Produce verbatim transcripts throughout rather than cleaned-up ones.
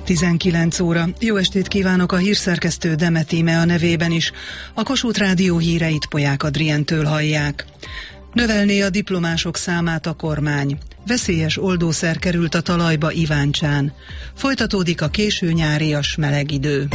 tizenkilenc óra. Jó estét kívánok, a hírszerkesztő Demet Íme a nevében is. A Kossuth Rádió híreit Polyák Adrientől hallják. Növelné a diplomások számát a kormány. Veszélyes oldószer került a talajba Iváncsán. Folytatódik a késő nyárias meleg idő.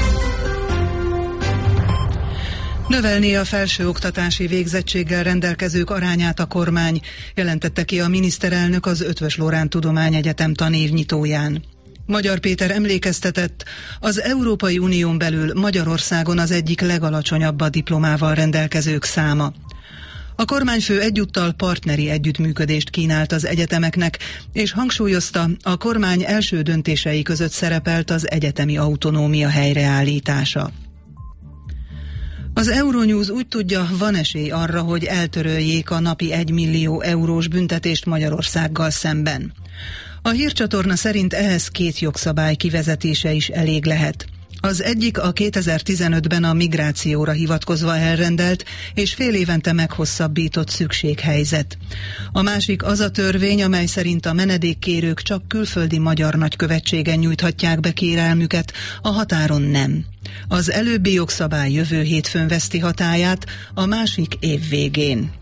Növelné a felsőoktatási végzettséggel rendelkezők arányát a kormány, jelentette ki a miniszterelnök az Eötvös Loránd Tudományegyetem tanévnyitóján. Magyar Péter emlékeztetett, az Európai Unión belül Magyarországon az egyik legalacsonyabb a diplomával rendelkezők száma. A kormányfő egyúttal partneri együttműködést kínált az egyetemeknek, és hangsúlyozta, a kormány első döntései között szerepelt az egyetemi autonómia helyreállítása. Az Euronews úgy tudja, van esély arra, hogy eltöröljék a napi egymillió eurós büntetést Magyarországgal szemben. A hírcsatorna szerint ehhez két jogszabály kivezetése is elég lehet. Az egyik a kétezer-tizenötben a migrációra hivatkozva elrendelt és fél évente meghosszabbított szükséghelyzet. A másik az a törvény, amely szerint a menedékkérők csak külföldi magyar nagykövetségen nyújthatják be kérelmüket, a határon nem. Az előbbi jogszabály jövő hétfőn veszti hatályát, a másik év végén.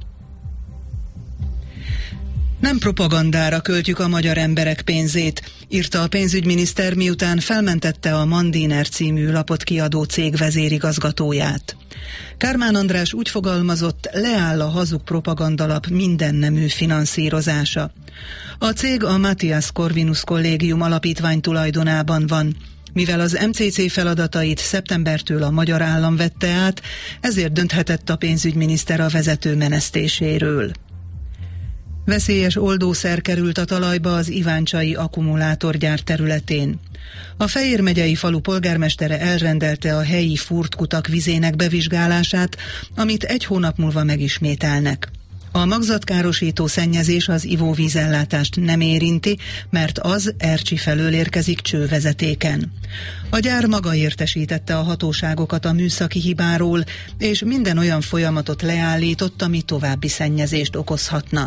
Nem propagandára költjük a magyar emberek pénzét, írta a pénzügyminiszter, miután felmentette a Mandiner című lapot kiadó cég vezérigazgatóját. Kármán András úgy fogalmazott, leáll a hazug propagandalap mindennemű finanszírozása. A cég a Matthias Corvinus Kollégium alapítvány tulajdonában van. Mivel az em cé cé feladatait szeptembertől a magyar állam vette át, ezért dönthetett a pénzügyminiszter a vezető menesztéséről. Veszélyes oldószer került a talajba az iváncsai akkumulátorgyár területén. A Fejér megyei falu polgármestere elrendelte a helyi furtkutak vizének bevizsgálását, amit egy hónap múlva megismételnek. A magzatkárosító szennyezés az ivóvízellátást nem érinti, mert az Ercsi felől érkezik csővezetéken. A gyár maga értesítette a hatóságokat a műszaki hibáról, és minden olyan folyamatot leállított, ami további szennyezést okozhatna.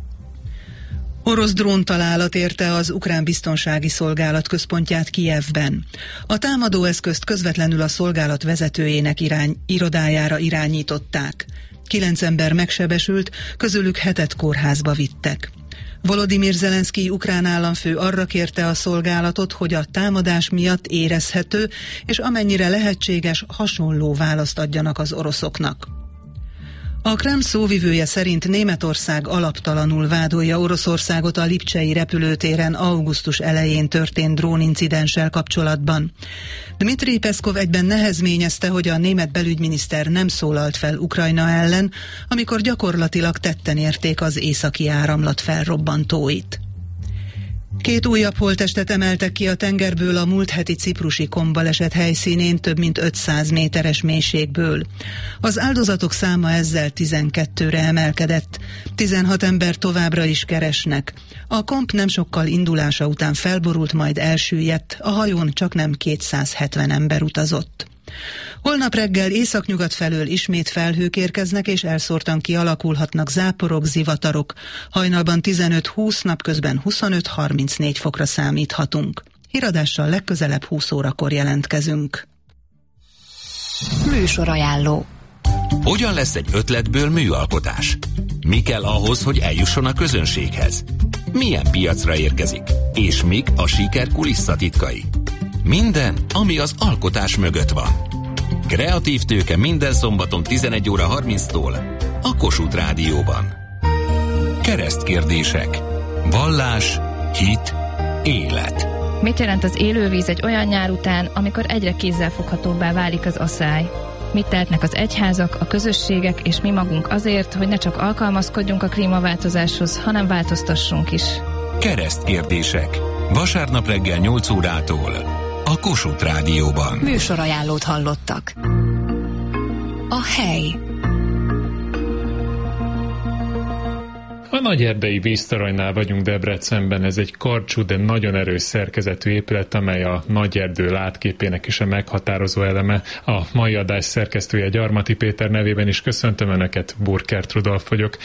Orosz dróntalálat érte az ukrán biztonsági szolgálat központját Kijevben. A támadóeszközt közvetlenül a szolgálat vezetőjének irány, irodájára irányították. Kilenc ember megsebesült, közülük hetet kórházba vittek. Volodymyr Zelenszkij ukrán államfő arra kérte a szolgálatot, hogy a támadás miatt érezhető, és amennyire lehetséges, hasonló választ adjanak az oroszoknak. A Kreml szóvivője szerint Németország alaptalanul vádolja Oroszországot a lipcsei repülőtéren augusztus elején történt drónincidenssel kapcsolatban. Dmitri Peszkov egyben nehezményezte, hogy a német belügyminiszter nem szólalt fel Ukrajna ellen, amikor gyakorlatilag tetten érték az északi áramlat felrobbantóit. Két újabb holttestet emeltek ki a tengerből a múlt heti ciprusi kombaleset helyszínén több mint ötszáz méteres mélységből. Az áldozatok száma ezzel tizenkettőre emelkedett. tizenhat ember továbbra is keresnek. A komp nem sokkal indulása után felborult, majd elsüllyedt, a hajón csaknem kétszázhetven ember utazott. Holnap reggel északnyugat felől ismét felhők érkeznek, és elszórtan kialakulhatnak záporok, zivatarok. Hajnalban tizenöt-húsz, napközben huszonöt-harmincnégy fokra számíthatunk. Híradással legközelebb húsz órakor jelentkezünk. Műsorajánló. Hogyan lesz egy ötletből műalkotás? Mi kell ahhoz, hogy eljusson a közönséghez? Milyen piacra érkezik? És mik a siker kulisszatitkai? Minden, ami az alkotás mögött van. Kreatív tőke minden szombaton tizenegy óra harminctól a Kossuth Rádióban. Keresztkérdések. Vallás, hit, élet. Mit jelent az élővíz egy olyan nyár után, amikor egyre kézzelfoghatóbbá válik az aszály? Mit tehetnek az egyházak, a közösségek és mi magunk azért, hogy ne csak alkalmazkodjunk a klímaváltozáshoz, hanem változtassunk is? Keresztkérdések. Vasárnap reggel nyolc órától a Kossuth Rádióban. Műsorajánlót hallottak. A hely. A Nagyerdei víztaranynál vagyunk Debrecenben, ez egy karcsú, de nagyon erős szerkezetű épület, amely a Nagyerdő látképének is a meghatározó eleme. A mai adás szerkesztője Gyarmati Péter nevében is köszöntöm Önöket, Burkert Rudolf vagyok.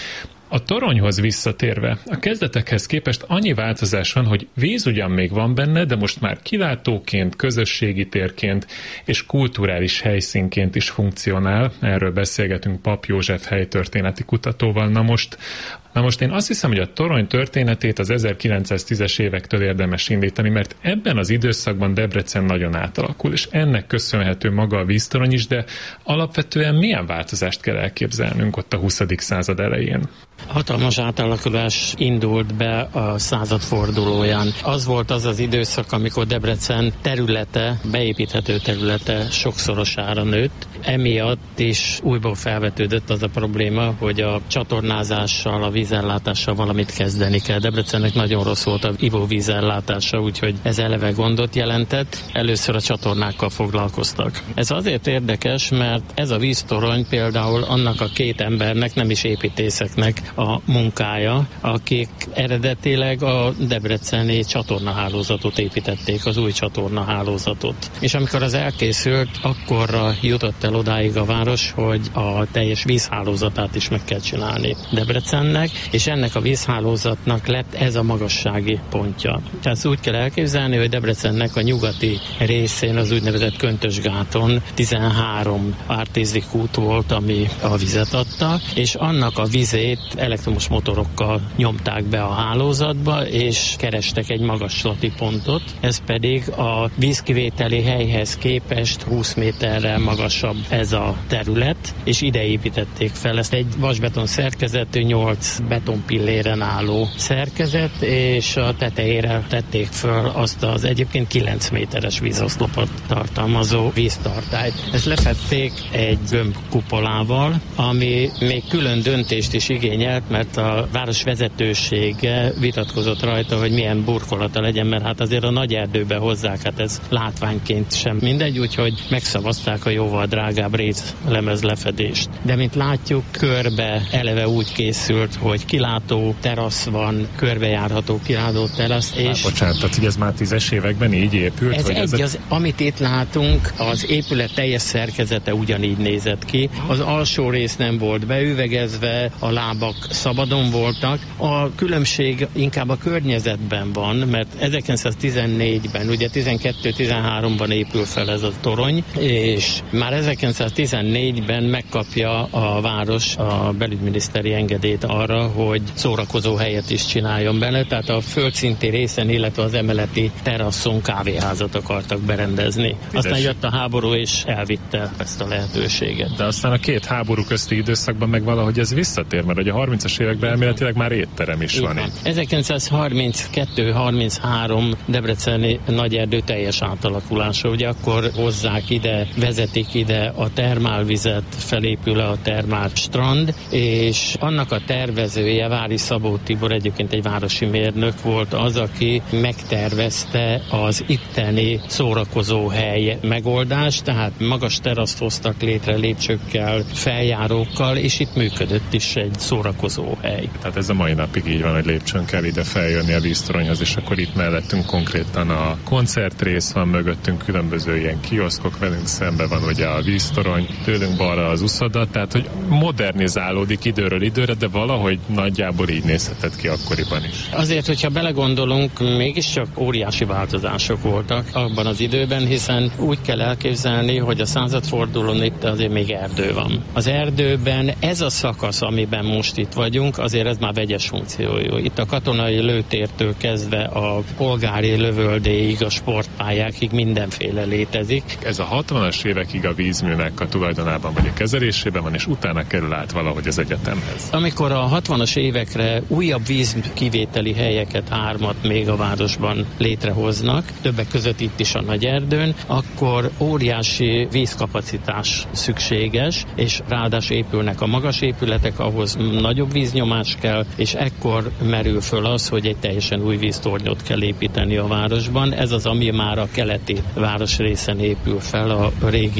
A toronyhoz visszatérve, a kezdetekhez képest annyi változás van, hogy víz ugyan még van benne, de most már kilátóként, közösségi térként és kulturális helyszínként is funkcionál. Erről beszélgetünk Papp József helytörténeti kutatóval. Na most Na most én azt hiszem, hogy a torony történetét az ezerkilencszáztízes évektől érdemes indítani, mert ebben az időszakban Debrecen nagyon átalakul, és ennek köszönhető maga a víztorony is, de alapvetően milyen változást kell elképzelnünk ott a huszadik század elején? Hatalmas átalakulás indult be a századfordulóján. Az volt az az időszak, amikor Debrecen területe, beépíthető területe sokszorosára nőtt. Emiatt is újból felvetődött az a probléma, hogy a csatornázással, a vízellátással valamit kezdeni kell. Debrecennek nagyon rossz volt a ivóvízellátása, úgyhogy ez eleve gondot jelentett. Először a csatornákkal foglalkoztak. Ez azért érdekes, mert ez a víztorony például annak a két embernek, nem is építészeknek a munkája, akik eredetileg a debreceni csatornahálózatot építették, az új csatornahálózatot. És amikor az elkészült, akkorra jutott el odáig a város, hogy a teljes vízhálózatát is meg kell csinálni Debrecennek, és ennek a vízhálózatnak lett ez a magassági pontja. Tehát úgy kell elképzelni, hogy Debrecennek a nyugati részén, az úgynevezett Köntösgáton tizenhárom ártézik út volt, ami a vizet adta, és annak a vizét elektromos motorokkal nyomták be a hálózatba, és kerestek egy magaslati pontot. Ez pedig a vízkivételi helyhez képest húsz méterrel magasabb ez a terület, és ide építették fel. Ezt egy vasbeton szerkezetű, nyolc betonpilléren álló szerkezet, és a tetejére tették föl azt az egyébként kilenc méteres vízoszlopot tartalmazó víztartályt. Ezt lefedték egy gömbkupolával, ami még külön döntést is igényelt, mert a város vezetősége vitatkozott rajta, hogy milyen burkolata legyen, mert hát azért a nagy erdőbe hozzák, hát ez látványként sem mindegy, úgyhogy megszavazták a jóval drágább rézlemez lefedést. De mint látjuk, körbe eleve úgy készült, hogy kilátó terasz van, körbejárható kilátó terasz, és... Hát, bocsánat, tehát, hogy ez már tízes években így épült? Ez vagy egy, ez az, amit itt látunk, az épület teljes szerkezete ugyanígy nézett ki. Az alsó rész nem volt beüvegezve, a lábak szabadon voltak. A különbség inkább a környezetben van, mert ezerkilencszáztizennégyben, ugye tizenkettő-tizenháromban épül fel ez a torony, és már ezerkilencszáztizennégyben megkapja a város a belügyminiszteri engedélyt arra, hogy szórakozó helyet is csináljon bele, tehát a földszinti részen, illetve az emeleti teraszon kávéházat akartak berendezni. Aztán jött a háború, és elvitte ezt a lehetőséget. De aztán a két háború közti időszakban meg valahogy ez visszatér, mert ugye a harmincas években elméletileg már étterem is van itt. ezerkilencszázharminckettő harminchárom Debreceni Nagyerdő teljes átalakulása. Ugye akkor hozzák ide, vezetik ide a termálvizet, felépül a termál strand, és annak a tervezője, Vári Szabó Tibor, egyébként egy városi mérnök volt az, aki megtervezte az itteni szórakozóhely megoldást, tehát magas teraszt hoztak létre lépcsőkkel, feljárókkal, és itt működött is egy szórakozóhely. Tehát ez a mai napig így van, hogy lépcsőn kell ide feljönni a víztoronyhoz, és akkor itt mellettünk konkrétan a koncertrész van, mögöttünk különböző ilyen kioszkok, velünk szembe van ugye a víztorony, tőlünk balra az uszoda, tehát hogy modernizálódik időről időre, de valahogy nagyjából így nézhetett ki akkoriban is. Azért, hogyha belegondolunk, mégiscsak óriási változások voltak abban az időben, hiszen úgy kell elképzelni, hogy a századfordulón itt azért még erdő van. Az erdőben ez a szakasz, amiben most itt vagyunk, azért ez már vegyes funkciójú. Itt a katonai lőtértől kezdve a polgári lövöldéig, a sportpályákig mindenféle létezik. Ez a hatvanas évekig a vízműnek a tulajdonában vagy a kezelésében van, és utána kerül át valahogy az egyetemhez. Amikor a hatvanas évekre újabb vízkivételi helyeket, hármat még a városban létrehoznak, többek között itt is a Nagyerdőn, akkor óriási vízkapacitás szükséges, és ráadásul épülnek a magas épületek, ahhoz nagyobb víznyomás kell, és ekkor merül föl az, hogy egy teljesen új víztornyot kell építeni a városban. Ez az, ami már a keleti városrészen épül fel, a régi temető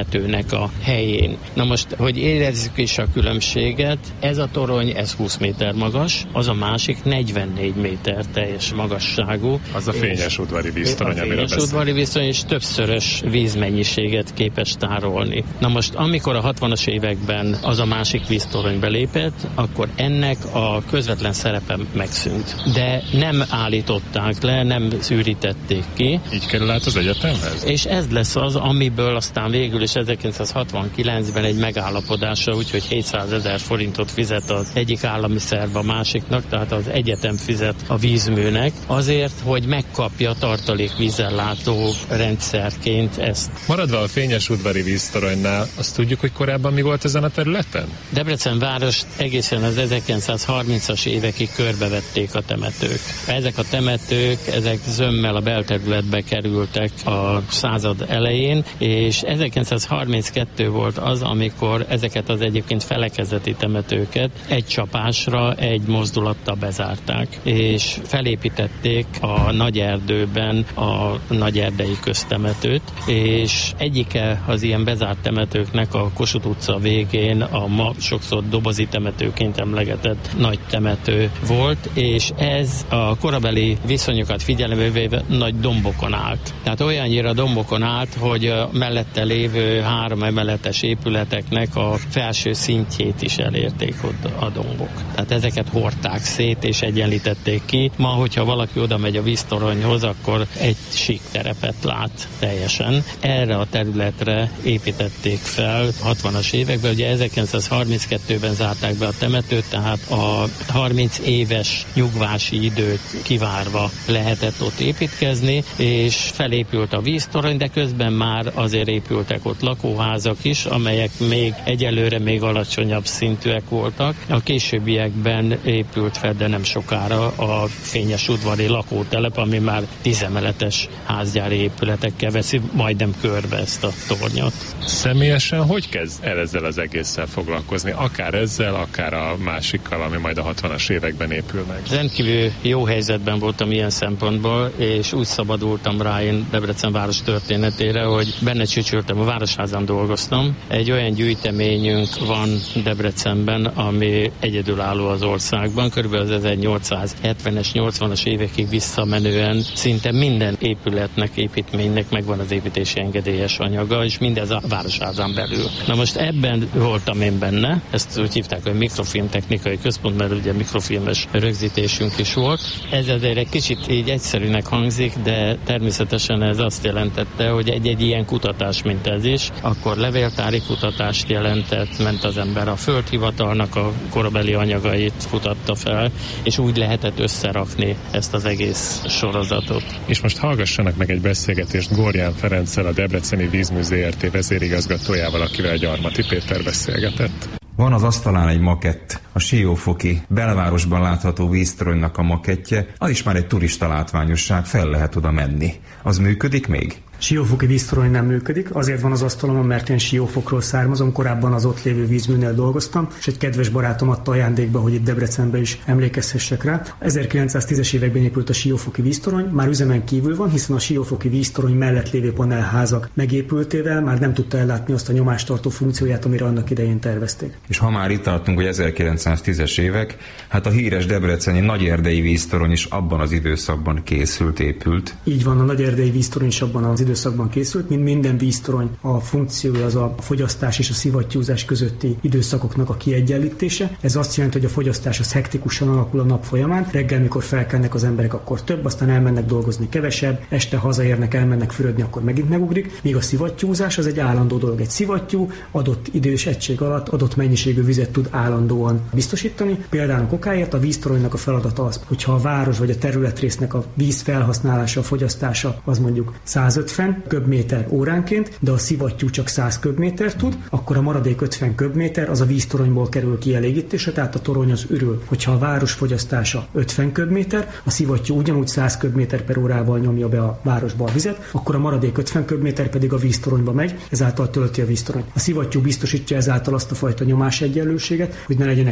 temetőnek a helyén. Na most, hogy érezzük is a különbséget, ez a torony, ez húsz méter magas, az a másik negyvennégy méter teljes magasságú. Az a fényes udvari víztorony, amiről beszél. A fényes udvari víztorony, és többszörös vízmennyiséget képes tárolni. Na most, amikor a hatvanas években az a másik víztorony belépett, akkor ennek a közvetlen szerepe megszűnt. De nem állították le, nem szűrítették ki. Így kerül át az egyetemhez? És ez lesz az, amiből aztán végül is ezerkilencszázhatvankilencben egy megállapodása, úgyhogy hétszázezer forintot fizet az egyik állami szerv a másiknak, tehát az egyetem fizet a vízműnek, azért, hogy megkapja tartalékvízellátó rendszerként ezt. Maradva a fényes udvari víztoronynál, azt tudjuk, hogy korábban mi volt ezen a területen? Debrecen város egészen az ezerkilencszázharmincas évekig körbevették a temetők. Ezek a temetők, ezek zömmel a belterületbe kerültek a század elején, és ezerkilencszázharminckettő volt az, amikor ezeket az egyébként felekezeti temetőket egy csapásra, egy mozdulattal bezárták, és felépítették a Nagyerdőben a Nagyerdei köztemetőt, és egyike az ilyen bezárt temetőknek a Kossuth utca végén a ma sokszor dobozi temetőként emlegetett nagy temető volt, és ez a korabeli viszonyokat figyelembe véve nagy dombokon állt. Tehát olyannyira dombokon állt, hogy a mellette lévő három emeletes épületeknek a felső szintjét is elérték ott a dombok. Tehát ezeket hordták szét és egyenlítették ki. Ma, hogyha valaki oda megy a víztoronyhoz, akkor egy síkterepet lát teljesen. Erre a területre építették fel hatvanas években, ugye ezerkilencszázharminckettőben zárták be a temetőt, tehát a harminc éves nyugvási időt kivárva lehetett ott építkezni, és felépült a víztorony, de közben már azért épültek ott lakóházak is, amelyek még egyelőre még alacsonyabb szintűek voltak. A későbbiekben épült fel, de nem sokára a fényes udvari lakótelep, ami már tízemeletes házgyári épületekkel veszi majdnem körbe ezt a tornyot. Személyesen hogy kezd el ezzel az egésszel foglalkozni? Akár ezzel, akár a másikkal, ami majd a hatvanas években épül meg. Rendkívül jó helyzetben voltam ilyen szempontból, és úgy szabadultam rá én Debrecen város történetére, hogy benne csücsültem, a Városházán dolgoztam. Egy olyan gyűjteményünk van Debrecenben, ami egyedülálló az országban, körülbelül az ezernyolcszázhetvenes, nyolcvanas évekig visszamenően szinte minden épületnek, építménynek megvan az építési engedélyes anyaga, és mindez a Városházán belül. Na most ebben voltam én benne, ezt úgy hívták, hogy mikrofilmtechnikai központ, mert ugye mikrofilmes rögzítésünk is volt. Ez azért egy kicsit így egyszerűnek hangzik, de természetesen ez azt jelentette, hogy egy-egy ilyen kutatás, mint ez is, akkor levéltári kutatást jelentett, ment az ember a földhivatalnak a korabeli anyagait kutatta fel, és úgy lehetett összerakni ezt az egész sorozatot. És most hallgassanak meg egy beszélgetést Gorján Ferenccel, a Debreceni Vízmű zé er té vezérigazgatójával, akivel Gyarmati Péter beszélgetett. Van az asztalán egy makett, a Siófoki belvárosban látható víztoronynak a makettje, az is már egy turista látványosság, fel lehet oda menni. Az működik még? Siófoki víztorony nem működik, azért van az asztalomon, mert én Siófokról származom, korábban az ott lévő vízműnél dolgoztam, és egy kedves barátom adta ajándékba, hogy itt Debrecenben is emlékezhessek rá. ezerkilencszáztízes években épült a Siófoki víztorony, már üzemen kívül van, hiszen a Siófoki víztorony mellett lévő panelházak megépültével már nem tudta ellátni azt a nyomástartó funkcióját, amire annak idején tervezték. És ha már itt tartunk, hogy ezerkilencszáztízes évek, hát a híres debreceni Nagyerdei víztorony is abban az időszakban készült, épült. Így van, a Nagyerdei víztorony is abban az időszakban készült, mint minden víztorony, a funkciója az a fogyasztás és a szivattyúzás közötti időszakoknak a kiegyenlítése. Ez azt jelenti, hogy a fogyasztás az hektikusan alakul a nap folyamán. Reggel, mikor felkelnek az emberek, akkor több, aztán elmennek dolgozni kevesebb, este hazaérnek, elmennek fürödni, akkor megint megugrik. Míg a szivattyúzás az egy állandó dolog. Egy szivattyú adott idős egység alatt adott mennyiségű vizet tud állandóan biztosítani. Például okáért a víztoronynak a feladata az, hogyha a város vagy a területrésznek a víz felhasználása, a fogyasztása az mondjuk százötven köbméter óránként, de a szivattyú csak száz köbméter tud, akkor a maradék ötven köbméter az a víztoronyból kerül kielégítésre, tehát a torony az ürül. Hogyha a város fogyasztása ötven köbméter, a szivattyú ugyanúgy száz köbméter per órával nyomja be a városba a vizet, akkor a maradék ötven köbméter pedig a víztoronyba megy, ezáltal tölti a víztorony. A szivattyú biztosítja ezáltal azt a fajta nyomás egyenlőséget, hogy ne legyenek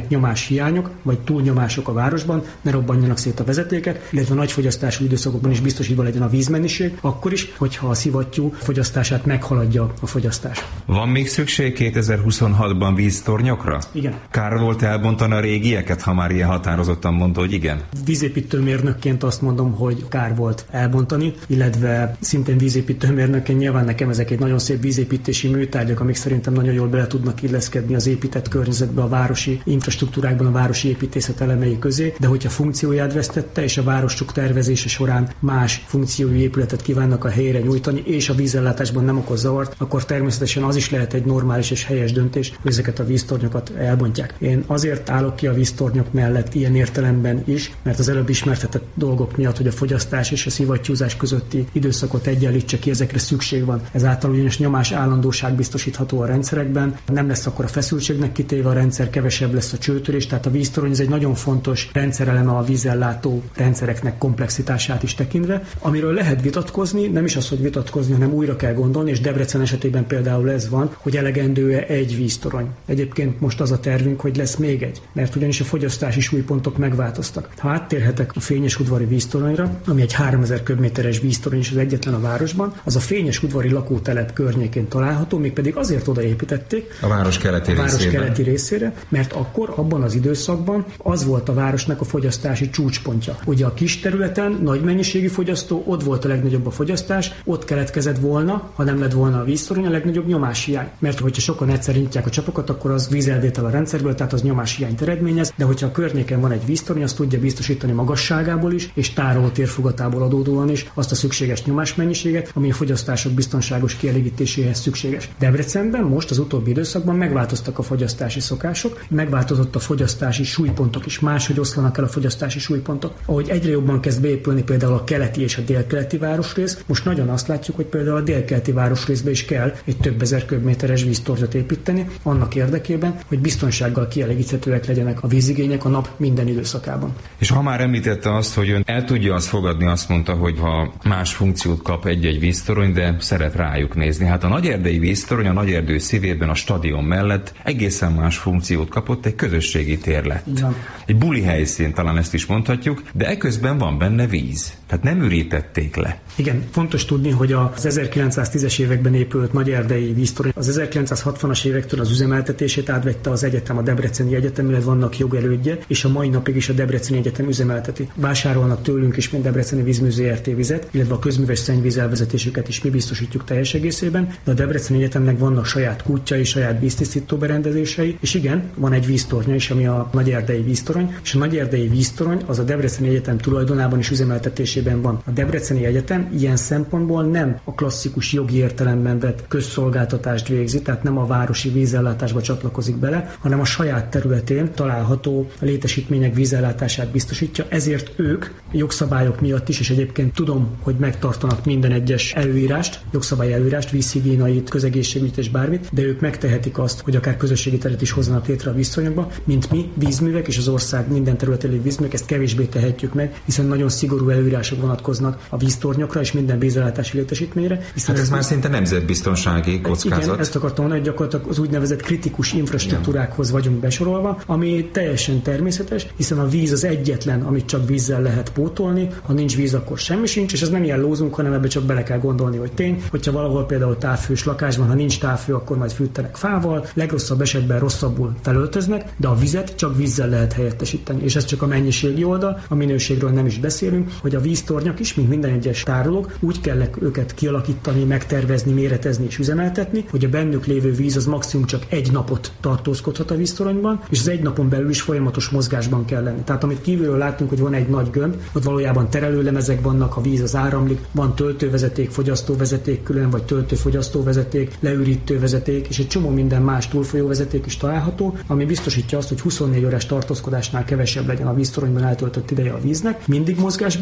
nyomáshiányok vagy túlnyomások a városban, ne robbanjanak szét a vezetékek, illetve nagy fogyasztású időszakokban is biztosítva legyen a vízmennyiség, akkor is, hogyha a szivattyú fogyasztását meghaladja a fogyasztás. Van még szükség kétezer-huszonhatban víztornyokra? Igen. Kár volt elbontani a régieket, ha már ilyen határozottan mondta, hogy igen? Vízépítőmérnökként azt mondom, hogy kár volt elbontani, illetve szintén vízépítőmérnökként nyilván nekem ezek egy nagyon szép vízépítési műtárgyak, amik szerintem nagyon jól bele tudnak illeszkedni az épített környezetbe, a városi infrastruktúrákban, a városi építészet elemei közé, de hogyha funkcióját vesztette, és a városok tervezése során más funkciójú épületet kívánnak a helyére nyújtani, és a vízellátásban nem okoz zavart, akkor természetesen az is lehet egy normális és helyes döntés, hogy ezeket a víztornyokat elbontják. Én azért állok ki a víztornyok mellett ilyen értelemben is, mert az előbb ismertetett dolgok miatt, hogy a fogyasztás és a szivattyúzás közötti időszakot egyenlítse ki, ezekre szükség van. Ezáltal ugyanis nyomás állandóság biztosítható a rendszerekben, nem lesz akkor a feszültségnek kitéve a rendszer, kevesebb lesz a csőtörés, tehát a víztorony ez egy nagyon fontos rendszereleme a vízellátó rendszereknek komplexitását is tekintve, amiről lehet vitatkozni, nem is az, hogy vitatkozni, hanem újra kell gondolni, és Debrecen esetében például ez van, hogy elegendő-e egy víztorony. Egyébként most az a tervünk, hogy lesz még egy, mert ugyanis a fogyasztási súlypontok megváltoztak. Ha áttérhetek a Fényes-udvari víztoronyra, ami egy háromezer köbméteres víztorony és az egyetlen a városban, az a Fényes-udvari lakótelep környékén található, mégpedig azért odaépítették a város keleti, a város részében. keleti részére, mert akkor abban az időszakban az volt a városnak a fogyasztási csúcspontja. Ugye a kis területen nagy mennyiségű fogyasztó, ott volt a legnagyobb a fogyasztás, ott keletkezett volna, ha nem lett volna a víztorony, a legnagyobb nyomáshiány. Mert hogyha sokan egyszer nyitják a csapokat, akkor az vízelvétel a rendszerből, tehát az nyomáshiányt eredményez, de hogyha a környéken van egy víztorony, azt tudja biztosítani magasságából is, és tároló térfogatából adódóan is azt a szükséges nyomásmennyiséget, ami a fogyasztások biztonságos kielégítéséhez szükséges. Debrecenben most az utóbbi időszakban megváltoztak a fogyasztási szokások, megváltozott a fogyasztási súlypontok is, máshogy oszlanak el a fogyasztási súlypontok. Ahogy egyre jobban kezd beépülni például a keleti és a délkeleti városrész, most nagyon azt látjuk, hogy például a délkeleti városrészbe is kell egy több ezer köbméteres víztornyot építeni, annak érdekében, hogy biztonsággal kielégíthetőek legyenek a vízigények a nap minden időszakában. És ha már említette azt, hogy ön el tudja azt fogadni, azt mondta, hogy ha más funkciót kap egy-egy víztorony, de szeret rájuk nézni. Hát a Nagyerdei víztorony a Nagyerdő szívében a stadion mellett egészen más funkciót kapott, egy közösségi tér lett. Ja. Egy buli helyszín, talán ezt is mondhatjuk, de eközben van benne víz. Tehát nem ürítették le. Igen, fontos tudni, hogy az ezerkilencszáztízes években épült Nagyerdei víztorony az ezerkilencszázhatvanas évektől az üzemeltetését átvette az egyetem, a Debreceni Egyetem, illetve vannak jogelődje, és a mai napig is a Debreceni Egyetem üzemelteti. Vásárolnak tőlünk is, mint Debreceni Vízmű Zé Er Té vizet, illetve a közműves szennyvíz elvezetésüket is mi biztosítjuk teljes egészében, de a Debreceni Egyetemnek vannak saját kútjai, saját víztisztító berendezései, és igen, van egy víztornya is, ami a Nagyerdei víztorony, és a Nagyerdei víztorony az a Debreceni Egyetem tulajdonában is üzemeltetésében van. A Debreceni Egyetem ilyen szempontból nem a klasszikus jogi értelemben vett közszolgáltatást végzi, tehát nem a városi vízellátásba csatlakozik bele, hanem a saját területén található létesítmények vízellátását biztosítja, ezért ők jogszabályok miatt is, és egyébként tudom, hogy megtartanak minden egyes előírást, jogszabály előírást, vízhigiénait, közegészségügyt és bármit, de ők megtehetik azt, hogy akár közösségi teret is hozzanak létre a víztornyokba, mint mi vízművek és az ország minden területén lévő vízművek, ezt kevésbé tehetjük meg, hiszen nagyon szigorú előírások vonatkoznak a víztornyokra és minden vízellátási létesítményre. Hát ez már szinte nemzetbiztonsági kockázat. Igen, ezt akartam mondani, hogy gyakorlatilag az úgynevezett kritikus infrastruktúrákhoz vagyunk besorolva, ami teljesen természetes, hiszen a víz az egyetlen, amit csak vízzel lehet pótolni, ha nincs víz, akkor semmi sincs, és ez nem ilyen lózunk, hanem ebbe csak bele kell gondolni, hogy tény, hogyha valahol például távfős lakásban, ha nincs távfő, akkor majd fűtenek fával, legrosszabb esetben rosszabbul felöltöznek, de a vizet csak vízzel lehet helyettesíteni. És ez csak a mennyiségi oldal, a minőségről nem is beszélünk, hogy a víztornyok is, mint minden egyes tárolók, úgy kell őket kialakítani, megtervezni, méretezni és üzemeltetni, hogy a bennük lévő víz az maximum csak egy napot tartózkodhat a víztoronyban, és az egy napon belül is folyamatos mozgásban kell lenni. Tehát amit kívülről látunk, hogy van egy nagy gömb, ott valójában terelőlemezek vannak, a víz az áramlik, van töltővezeték, fogyasztóvezeték külön, vagy töltő-fogyasztóvezeték, leürítővezeték, és egy csomó minden más túlfolyóvezeték is található, ami biztosítja azt, hogy huszonnégy órás tartózkodásnál kevesebb legyen a víztoronyban eltöltött ideje a víznek, mindig mozgásban legyen,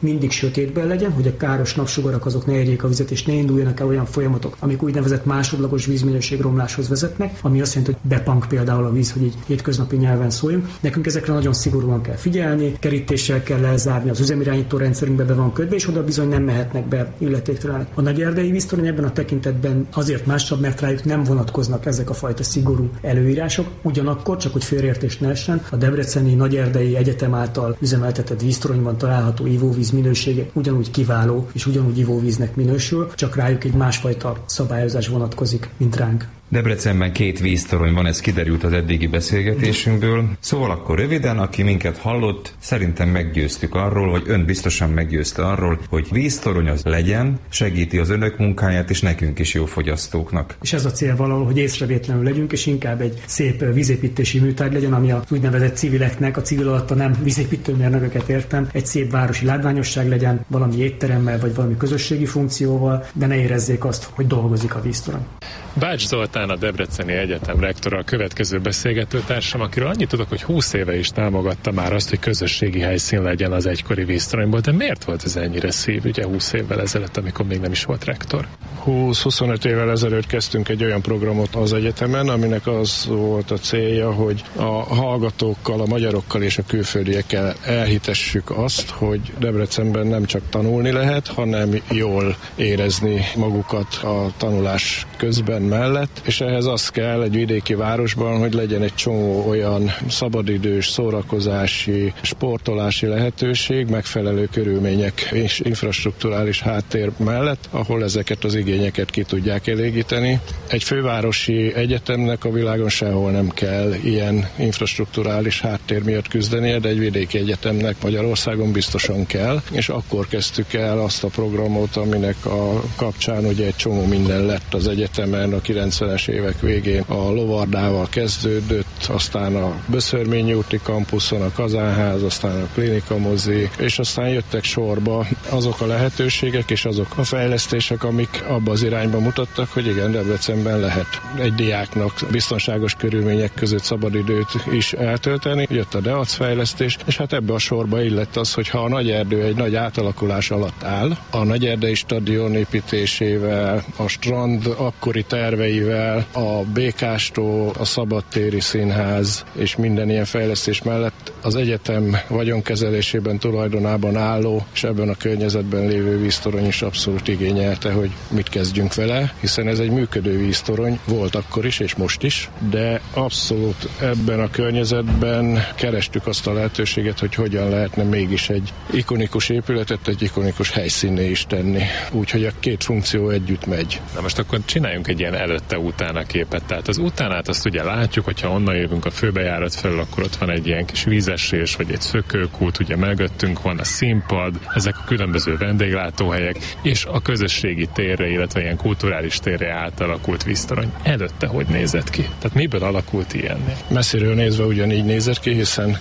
mindig sötétben legyen, hogy a káros napsugarak azok ne érjék a vizet, és ne induljanak el olyan folyamatok, amik úgynevezett másodlagos vízminőségromláshoz vezetnek, ami azt jelenti, hogy bepank például a víz, hogy így hétköznapi nyelven szóljunk. Nekünk ezekre nagyon szigorúan kell figyelni, kerítéssel kell lezárni, az üzemirányító rendszerünkbe be van kötve, és oda bizony nem mehetnek be illetéktelenek. A nagyerdei víztorony ebben a tekintetben azért másabb, mert rájuk nem vonatkoznak ezek a fajta szigorú előírások. Ugyanakkor, csak hogy félreértés ne essen, a Debreceni Nagyerdei Egyetem által üzemeltetett víztoronyban található ivóvíz minősége ugyanúgy kiváló és ugyanúgy ivóvíznek minősül, csak rájuk egy másfajta szabályozás vonatkozik, mint ránk. Debrecenben két víztorony van, ez kiderült az eddigi beszélgetésünkből. Szóval akkor röviden, aki minket hallott, szerintem meggyőztük arról, vagy ön biztosan meggyőzte arról, hogy víztorony az legyen, segíti az önök munkáját, és nekünk is jó fogyasztóknak. És ez a cél valahol, hogy észrevétlenül legyünk, és inkább egy szép vízépítési műtárgy legyen, ami az úgynevezett civileknek, a civil alatt a nem vízépítőmérnököket értem, egy szép városi látványosság legyen, valami étteremmel, vagy valami közösségi funkcióval, de ne érezzék azt, hogy dolgozik a víztorony. Bács Zoltán, a Debreceni Egyetem rektora, a következő beszélgetőtársam, akiről annyit tudok, hogy húsz éve is támogatta már azt, hogy közösségi helyszín legyen az egykori víztoronyból, de miért volt ez ennyire szívügye húsz évvel ezelőtt, amikor még nem is volt rektor? húsz-huszonöt évvel ezelőtt kezdtünk egy olyan programot az egyetemen, aminek az volt a célja, hogy a hallgatókkal, a magyarokkal és a külföldiekkel elhitessük azt, hogy Debrecenben nem csak tanulni lehet, hanem jól érezni magukat a tanulás közben mellett, és ehhez az kell egy vidéki városban, hogy legyen egy csomó olyan szabadidős, szórakozási, sportolási lehetőség, megfelelő körülmények és infrastrukturális háttér mellett, ahol ezeket az igényeket ki tudják elégíteni. Egy fővárosi egyetemnek a világon sehol nem kell ilyen infrastrukturális háttér miatt küzdenie, de egy vidéki egyetemnek Magyarországon biztosan kell, és akkor kezdtük el azt a programot, aminek a kapcsán ugye egy csomó minden lett az egyetemen, a kilencvenes évek végén a Lovardával kezdődött, aztán a Böszörményi úti kampuszon a Kazánház, aztán a Klinika mozi, és aztán jöttek sorba azok a lehetőségek és azok a fejlesztések, amik abba az irányba mutattak, hogy igen, Debrecenben lehet egy diáknak biztonságos körülmények között szabadidőt is eltölteni. Jött a DEAC fejlesztés, és hát ebbe a sorba illett az, hogy ha a Nagyerdő egy nagy átalakulás alatt áll, a Nagyerdei stadion építésével, a strand akkori terveivel, a Békástó, a Szabadtéri Színház és minden ilyen fejlesztés mellett az egyetem vagyonkezelésében, tulajdonában álló és ebben a környezetben lévő víztorony is abszolút igényelte, hogy mit kezdjünk vele, hiszen ez egy működő víztorony, volt akkor is és most is, de abszolút ebben a környezetben kerestük azt a lehetőséget, hogy hogyan lehetne mégis egy ikonikus épületet, egy ikonikus helyszínné is tenni. Úgyhogy a két funkció együtt megy. Na most akkor csináljunk egy ilyen előtte-utána képet. Tehát az utánát azt ugye látjuk, hogyha onnan jövünk a főbejárat felől, akkor ott van egy ilyen kis vízesés, vagy egy szökőkút, ugye mögöttünk van a színpad, ezek a különböző vendéglátóhelyek, és a közösségi térre, illetve ilyen kulturális térre átalakult víztorony. Előtte hogy nézett ki? Tehát miből alakult ilyenné? Messziről nézve ugyanígy nézett ki, hiszen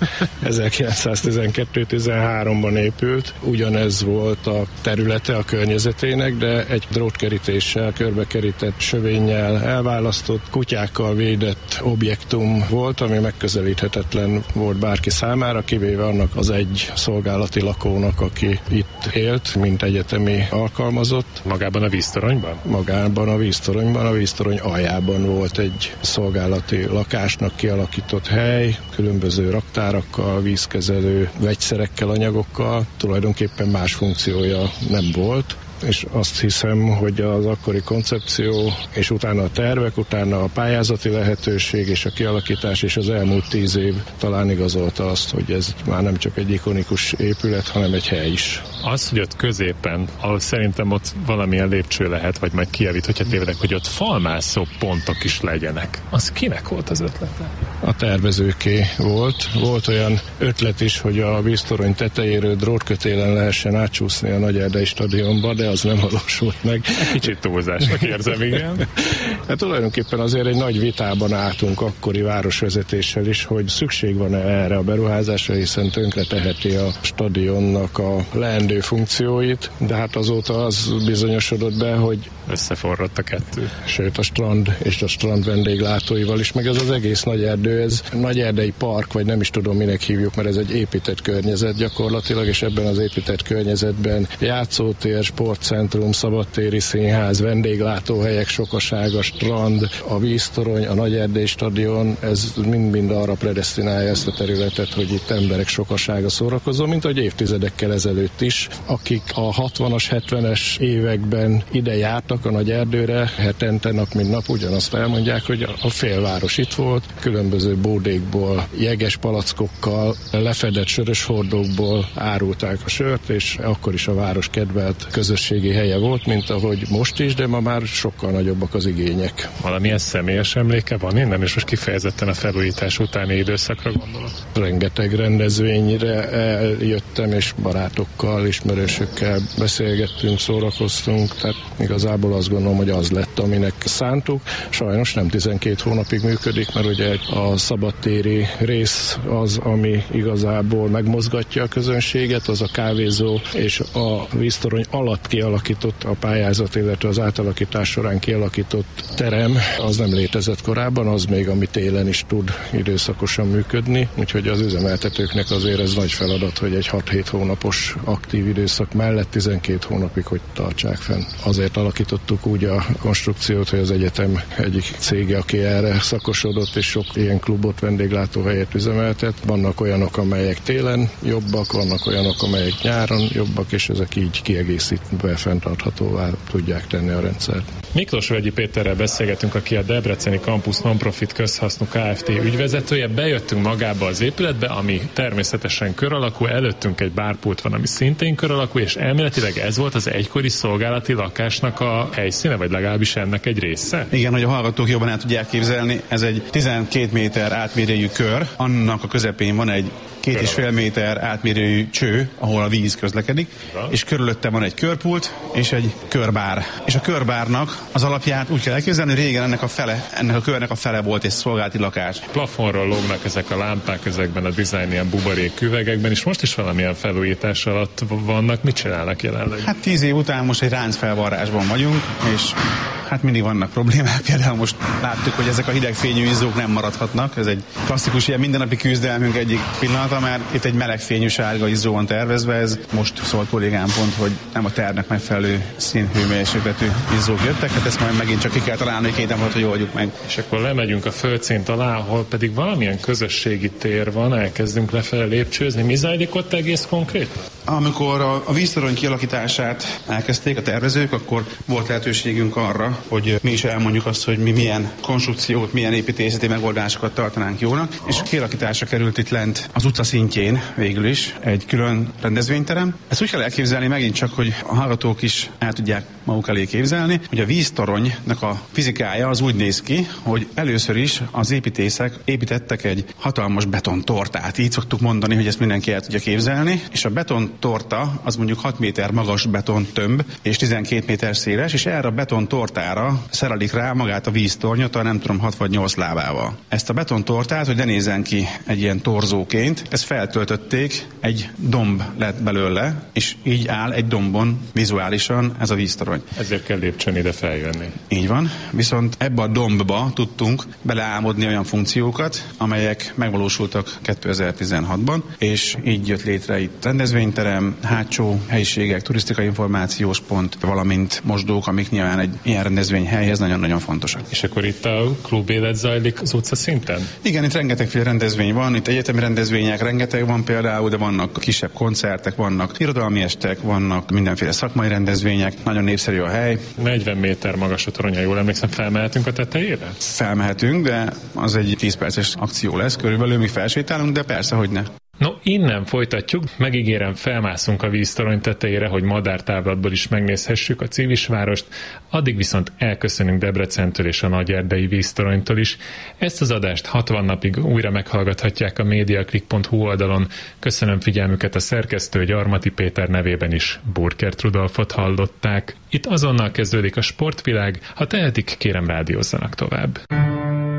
ezerkilencszáztizenkettő-tizenháromban épült. Ugyanez volt a területe a környezetének, de egy drótkerítéssel, körbekerített sövénnyel elválasztott, kutyákkal védett objektum volt, ami megközelíthetetlen volt bárki számára, kivéve annak az egy szolgálati lakónak, aki itt élt, mint egyetemi alkalmazott. Magában a víztoronyban? Magában a víztoronyban, a víztorony aljában volt egy szolgálati lakásnak kialakított hely, különböző raktárakkal, vízkezelő vegyszerekkel, anyagokkal, tulajdonképpen más funkciója nem volt. És azt hiszem, hogy az akkori koncepció, és utána a tervek, utána a pályázati lehetőség és a kialakítás és az elmúlt tíz év talán igazolta azt, hogy ez már nem csak egy ikonikus épület, hanem egy hely is. Az, hogy ott középen, ahol szerintem ott valamilyen lépcső lehet, vagy majd kijavít, hogyha tévedek, hogy ott falmászó pontok is legyenek. Az kinek volt az ötlete? A tervezőké volt. Volt olyan ötlet is, hogy a víztorony tetejéről drótkötélen lehessen átcsúszni a Nagyerdei stadionba, de az nem valósult meg. Kicsit túlzásnak érzem, igen. Hát tulajdonképpen azért egy nagy vitában álltunk akkori városvezetéssel is, hogy szükség van-e erre a beruházásra, hiszen tönkre teheti a stadionnak a leendő erdő funkcióit, de hát azóta az bizonyosodott be, hogy összeforrott a kettő. Sőt, a strand és a strand vendéglátóival is, meg ez az egész nagy erdő, ez nagy erdei park, vagy nem is tudom, minek hívjuk, mert ez egy épített környezet gyakorlatilag, és ebben az épített környezetben játszótér, sportcentrum, szabadtéri színház, vendéglátóhelyek sokasága, strand, a víztorony, a nagy erdei stadion, ez mind-mind arra predesztinálja ezt a területet, hogy itt emberek sokasága szórakozó, mint ahogy évtizedekkel ezelőtt is, akik a hatvanas, hetvenes években ide jártak a nagy erdőre, hetente nap mint nap ugyanazt elmondják, hogy a félváros itt volt, különböző bódékból, jeges palackokkal, lefedett sörös hordókból árulták a sört, és akkor is a város kedvelt közösségi helye volt, mint ahogy most is, de ma már sokkal nagyobbak az igények. Valamilyen személyes emléke van innen, és most kifejezetten a felújítás utáni időszakra gondolok? Rengeteg rendezvényre eljöttem, és barátokkal, ismerősökkel beszélgettünk, szórakoztunk, tehát igazából azt gondolom, hogy az lett, aminek szántuk. Sajnos nem tizenkét hónapig működik, mert ugye a szabadtéri rész az, ami igazából megmozgatja a közönséget, az a kávézó és a víztorony alatt kialakított a pályázat, illetve az átalakítás során kialakított terem, az nem létezett korábban, az még, ami télen is tud időszakosan működni, úgyhogy az üzemeltetőknek azért ez nagy feladat, hogy egy hat-hét hónapos aktív időszak mellett tizenkét hónapig hogy tartsák fenn. Azért alakítottuk úgy a konstrukciót, hogy az egyetem egyik cége, aki erre szakosodott, és sok ilyen klubot, vendéglátóhelyet üzemeltet. Vannak olyanok, amelyek télen jobbak, vannak olyanok, amelyek nyáron jobbak, és ezek így kiegészítve fenntarthatóvá tudják tenni a rendszert. Miklós Vegyi Péterrel beszélgetünk, aki a Debreceni Campus Nonprofit közhasznú Kft. Ügyvezetője. Bejöttünk magába az épületbe, ami természetesen kör alakú, előttünk egy bárpult van, ami szintén kör alakú, és elméletileg ez volt az egykori szolgálati lakásnak a helyszíne, vagy legalábbis ennek egy része? Igen, hogy a hallgatók jobban el tudják képzelni, ez egy tizenkét méter átmérőjű kör, annak a közepén van egy két és fél méter átmérőjű cső, ahol a víz közlekedik, ja. És körülötte van egy körpult és egy körbár. És a körbárnak az alapját úgy kell elképzelni, hogy régen ennek a fele, ennek a körnek a fele volt egy szolgálati lakás. Plafonról lógnak ezek a lámpák ezekben a dizájn ilyen buborék üvegekben, és most is valamilyen felújítás alatt vannak. Mit csinálnak jelenleg? Hát tíz év után most egy ráncfelvarrásban vagyunk, és hát mindig vannak problémák. Például most láttuk, hogy ezek a hidegfényű izzók nem maradhatnak. Ez egy klasszikus ilyen mindennapi küzdelmünk egyik pillanata, mert itt egy melegfényű sárga izzó van tervezve. Ez most szólt kollégám pont, hogy nem a tervnek megfelelő színhőmérsékletű izzók jöttek. Hát ezt majd megint csak ki kell találni, hogy két nap alatt, hogy oldjuk meg. És akkor lemegyünk a földszint alá, ahol pedig valamilyen közösségi tér van, elkezdünk lefele lépcsőzni. Mi zajlik ott egész konkrét? Amikor a, a víztorony kialakítását elkezdték a tervezők, akkor volt lehetőségünk arra, hogy mi is elmondjuk azt, hogy mi milyen konstrukciót, milyen építészeti megoldásokat tartanánk jónak, és kialakításra került itt lent az utca szintjén végül is egy külön rendezvényterem. Ezt úgy kell elképzelni megint csak, hogy a hallgatók is el tudják maguk elé képzelni, hogy a víztoronynak a fizikája az úgy néz ki, hogy először is az építészek építettek egy hatalmas betontortát. Így szoktuk mondani, hogy ezt mindenki el tudja képzelni, és a betontorta az mondjuk hat méter magas betontömb és tizenkét méter széles, és erre a betontortára szerelik rá magát a víztornyot, a nem tudom, hat vagy nyolc lábával. Ezt a betontortát, hogy ne nézzen ki egy ilyen torzóként, ezt feltöltötték, egy domb lett belőle, és így áll egy dombon vizuálisan ez a víztorony. Ezért kell lépcsőn ide feljönni. Így van, viszont ebbe a dombba tudtunk beleálmodni olyan funkciókat, amelyek megvalósultak kétezer-tizenhatban, és így jött létre itt rendezvényterem, hátsó helyiségek, turisztikai információs pont, valamint mosdók, amik nyilván egy ilyen rendezvényhelyhez nagyon-nagyon fontosak. És akkor itt a klubélet zajlik az utca szinten? Igen, itt rengetegféle rendezvény van, itt egyetemi rendezvények rengeteg van például, de vannak kisebb koncertek, vannak irodalmi estek, vannak mindenféle szakmai rendezvények, nagyon népszerű a hely. negyven méter magas a torony, jól emlékszem, felmehetünk a tetejére? Felmehetünk, de az egy tíz perces akció lesz, körülbelül mi felsétálunk, de persze, hogy ne. No, innen folytatjuk. Megígérem, felmászunk a víztorony tetejére, hogy madártávlatból is megnézhessük a Civisvárost, addig viszont elköszönünk Debrecentől és a nagyerdei víztoronytól is. Ezt az adást hatvan napig újra meghallgathatják a mediaclick pont hu oldalon. Köszönöm figyelmüket, a szerkesztő Gyarmati Péter nevében is Burkert Rudolfot hallották. Itt azonnal kezdődik a sportvilág, ha tehetik, kérem rádiózzanak tovább.